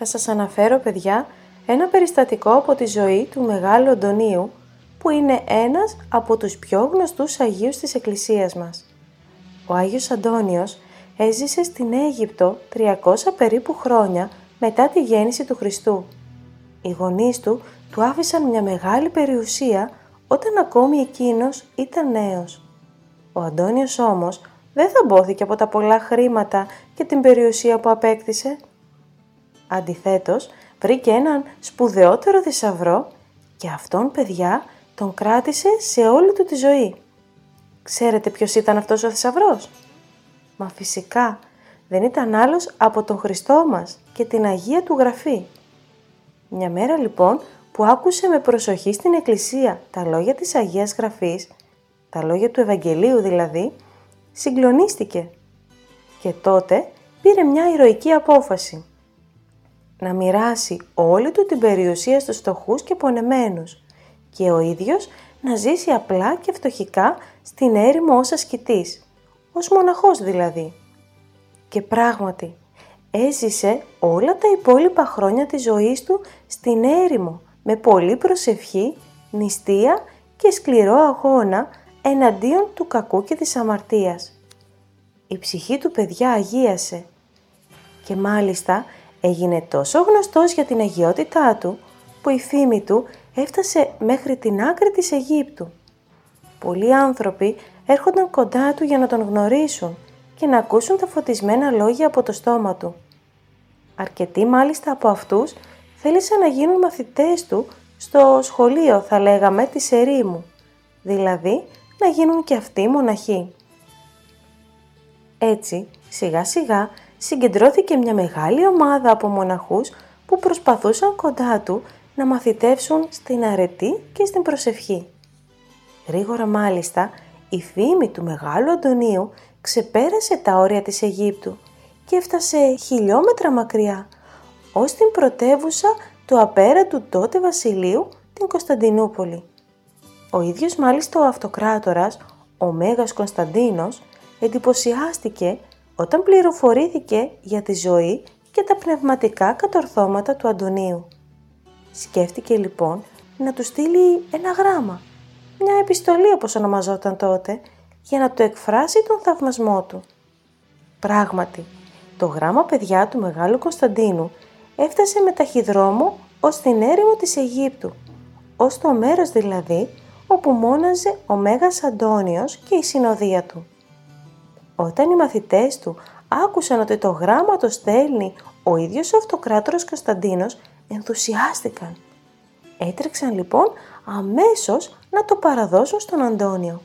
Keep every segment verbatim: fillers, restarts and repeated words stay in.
Θα σας αναφέρω, παιδιά, ένα περιστατικό από τη ζωή του Μεγάλου Αντωνίου, που είναι ένας από τους πιο γνωστούς Αγίους της Εκκλησίας μας. Ο Άγιος Αντώνιος έζησε στην Αίγυπτο τριακόσια περίπου χρόνια μετά τη γέννηση του Χριστού. Οι γονείς του του άφησαν μια μεγάλη περιουσία όταν ακόμη εκείνος ήταν νέος. Ο Αντώνιος όμως δεν θαμπόθηκε από τα πολλά χρήματα και την περιουσία που απέκτησε. Αντιθέτως, βρήκε έναν σπουδαιότερο θησαυρό και αυτόν, παιδιά, τον κράτησε σε όλη του τη ζωή. Ξέρετε ποιος ήταν αυτός ο θησαυρός? Μα φυσικά δεν ήταν άλλος από τον Χριστό μας και την Αγία του Γραφή. Μια μέρα λοιπόν που άκουσε με προσοχή στην εκκλησία τα λόγια της Αγίας Γραφής, τα λόγια του Ευαγγελίου δηλαδή, συγκλονίστηκε και τότε πήρε μια ηρωική απόφαση. Να μοιράσει όλη του την περιουσία στους φτωχούς και πονεμένους και ο ίδιος να ζήσει απλά και φτωχικά στην έρημο ως ασκητής, ως μοναχός δηλαδή. Και πράγματι έζησε όλα τα υπόλοιπα χρόνια της ζωής του στην έρημο με πολλή προσευχή, νηστεία και σκληρό αγώνα εναντίον του κακού και της αμαρτίας. Η ψυχή του, παιδιά, αγίασε και μάλιστα έγινε τόσο γνωστός για την αγιότητά του που η φήμη του έφτασε μέχρι την άκρη της Αιγύπτου. Πολλοί άνθρωποι έρχονταν κοντά του για να τον γνωρίσουν και να ακούσουν τα φωτισμένα λόγια από το στόμα του. Αρκετοί μάλιστα από αυτούς θέλησαν να γίνουν μαθητές του στο σχολείο, θα λέγαμε, της ερήμου, δηλαδή να γίνουν και αυτοί μοναχοί. Έτσι, σιγά σιγά συγκεντρώθηκε μια μεγάλη ομάδα από μοναχούς που προσπαθούσαν κοντά του να μαθητεύσουν στην αρετή και στην προσευχή. Γρήγορα μάλιστα η φήμη του Μεγάλου Αντωνίου ξεπέρασε τα όρια της Αιγύπτου και έφτασε χιλιόμετρα μακριά, ως την πρωτεύουσα του απέραντου τότε βασιλείου, την Κωνσταντινούπολη. Ο ίδιος μάλιστα ο αυτοκράτορας, ο Μέγας Κωνσταντίνος, εντυπωσιάστηκε όταν πληροφορήθηκε για τη ζωή και τα πνευματικά κατορθώματα του Αντωνίου. Σκέφτηκε λοιπόν να του στείλει ένα γράμμα, μια επιστολή όπως ονομαζόταν τότε, για να του εκφράσει τον θαυμασμό του. Πράγματι, το γράμμα, παιδιά, του Μεγάλου Κωνσταντίνου έφτασε με ταχυδρόμο ως την έρημο της Αιγύπτου, ως το μέρος δηλαδή όπου μόναζε ο Μέγας Αντώνιος και η συνοδεία του. Όταν οι μαθητές του άκουσαν ότι το γράμμα το στέλνει ο ίδιος ο αυτοκράτορας Κωνσταντίνος, ενθουσιάστηκαν. Έτρεξαν λοιπόν αμέσως να το παραδώσουν στον Αντώνιο.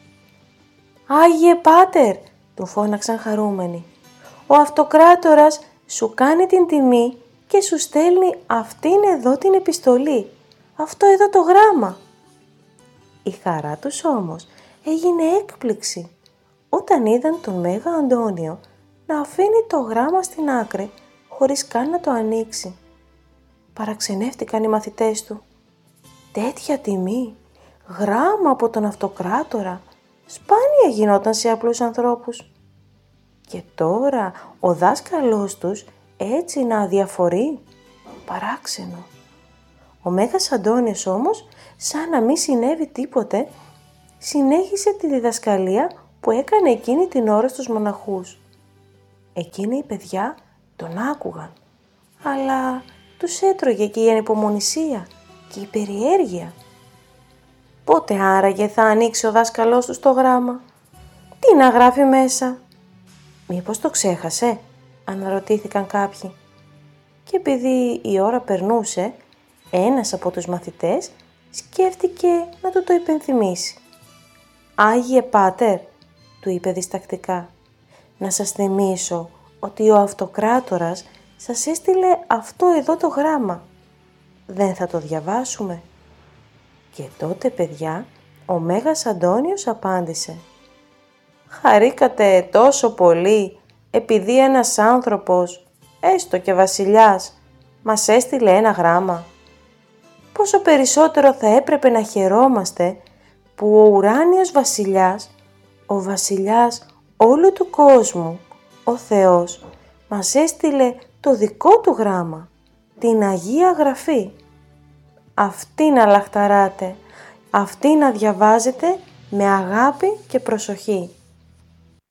«Άγιε Πάτερ», του φώναξαν χαρούμενοι, «ο αυτοκράτορας σου κάνει την τιμή και σου στέλνει αυτήν εδώ την επιστολή, αυτό εδώ το γράμμα». Η χαρά τους όμως έγινε έκπληξη όταν είδαν τον Μέγα Αντώνιο να αφήνει το γράμμα στην άκρη χωρίς καν να το ανοίξει. Παραξενεύτηκαν οι μαθητές του. Τέτοια τιμή, γράμμα από τον αυτοκράτορα, σπάνια γινόταν σε απλούς ανθρώπους. Και τώρα ο δάσκαλός τους έτσι να αδιαφορεί, παράξενο. Ο Μέγας Αντώνιος όμως, σαν να μην συνέβη τίποτε, συνέχισε τη διδασκαλία που έκανε εκείνη την ώρα στους μοναχούς. Εκείνοι οι παιδιά τον άκουγαν, αλλά τους έτρωγε και η ανυπομονησία και η περιέργεια. Πότε άραγε θα ανοίξει ο δάσκαλός τους το γράμμα? Τι να γράφει μέσα? Μήπως το ξέχασε? Αναρωτήθηκαν κάποιοι. Και επειδή η ώρα περνούσε, ένας από τους μαθητές σκέφτηκε να του το υπενθυμίσει. «Άγιε Πάτερ», του είπε διστακτικά, «να σας θυμίσω ότι ο αυτοκράτορας σας έστειλε αυτό εδώ το γράμμα. Δεν θα το διαβάσουμε?» Και τότε, παιδιά, ο Μέγας Αντώνιος απάντησε. «Χαρήκατε τόσο πολύ επειδή ένας άνθρωπος, έστω και βασιλιάς, μας έστειλε ένα γράμμα. Πόσο περισσότερο θα έπρεπε να χαιρόμαστε που ο ουράνιος βασιλιάς, ο βασιλιάς όλου του κόσμου, ο Θεός, μας έστειλε το δικό του γράμμα, την Αγία Γραφή. Αυτή να λαχταράτε, αυτή να διαβάζετε με αγάπη και προσοχή.